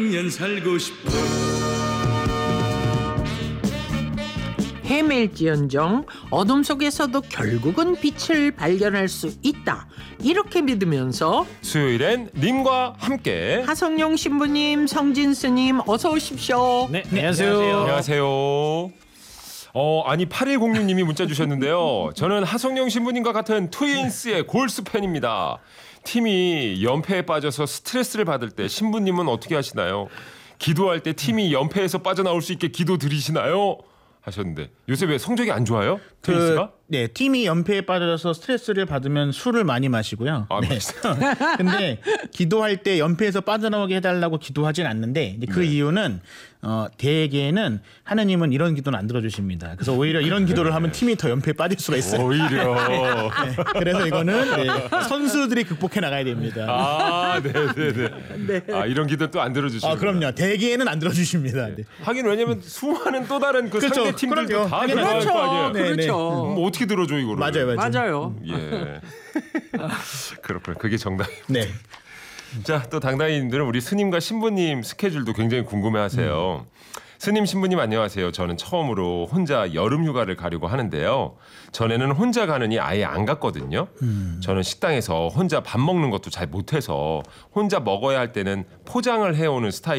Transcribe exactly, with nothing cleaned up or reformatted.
년 살고 싶어. 헤맬지언정 어둠 속에서도 결국은 빛을 발견할 수 있다. 이렇게 믿으면서 수요일엔 님과 함께. 하성룡 신부님, 성진 스님 어서 오십시오. 네, 안녕하세요. 안녕하세요. 어, 아니 팔일공육 님이 문자 주셨는데요. 저는 하성룡 신부님과 같은 트윈스의 골수 팬입니다. 팀이 연패에 빠져서 스트레스를 받을 때 신부님은 어떻게 하시나요? 기도할 때 팀이 연패에서 빠져나올 수 있게 기도 드리시나요? 하셨는데 요새 왜 성적이 안 좋아요? 그, 트윈스가? 네, 팀이 연패에 빠져서 스트레스를 받으면 술을 많이 마시고요. 아, 네. 근데 기도할 때 연패에서 빠져나오게 해달라고 기도하진 않는데 이제 그 네. 이유는 어, 대개는 하느님은 이런 기도는 안 들어주십니다. 그래서 오히려 이런 기도를 하면 팀이 더 연패에 빠질 수가 있어요. 오히려. 네, 그래서 이거는 네, 선수들이 극복해 나가야 됩니다. 아, 네네네. 아, 이런 기도 또 안 들어주시고. 아, 그럼요. 대개는 안 들어주십니다. 네. 하긴 왜냐면 수많은 또 다른 그 그렇죠. 상대 팀들도 그럼요. 다 하긴 들어갈 그렇죠. 거 아니에요. 네, 네. 그렇죠. 뭐 어떻게 들어줘 이거를? 맞아요, 맞아요. 맞아요. 예. 그렇군요. 그게 정답. 네. 자, 또 당당이님들은 우리 스님과 신부님 스케줄도 굉장히 궁금해하세요. 스님, 신부님 안녕하세요. 저는 처음으로 혼자 여름 휴가를 가려고 하는데요. 전에는 혼자 가느니 아예 안 갔거든요. 저는 식당에서 혼자 밥 먹는 것도 잘 못해서 혼자 먹어야 할 때는 포장을 해오는 스타일.